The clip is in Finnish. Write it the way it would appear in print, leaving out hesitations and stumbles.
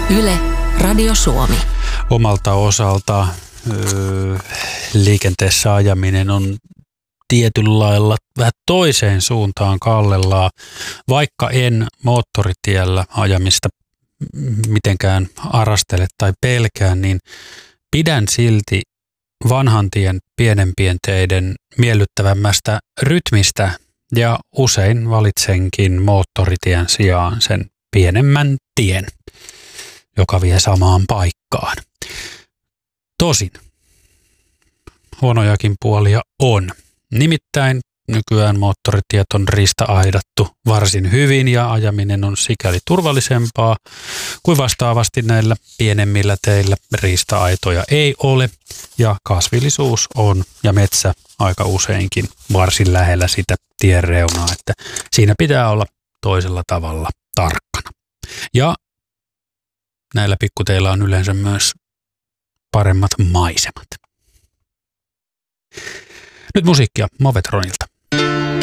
Yle, Radio Suomi. Omalta osalta liikenteessä ajaminen on tietyllä lailla vähän toiseen suuntaan kallellaan, vaikka en moottoritiellä ajamista mitenkään arastele tai pelkään, niin pidän silti vanhan tien pienempien teiden miellyttävämmästä rytmistä ja usein valitsenkin moottoritien sijaan sen pienemmän tien, joka vie samaan paikkaan. Tosin huonojakin puolia on. Nimittäin nykyään moottoritiet on riista-aidattu varsin hyvin ja ajaminen on sikäli turvallisempaa kuin vastaavasti näillä pienemmillä teillä riista-aitoja ei ole ja kasvillisuus on ja metsä aika useinkin varsin lähellä sitä tien reunaa, että siinä pitää olla toisella tavalla tarkkana. Ja näillä pikkuteillä on yleensä myös paremmat maisemat. Nyt musiikkia Movetronilta.